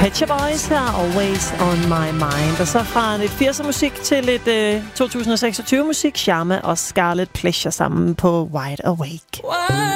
Pet Shop Boys er Always on My Mind. Og så fra lidt 80'er musik til lidt 2026 musik. Charme og Scarlet Pleasure sammen på Wide Awake.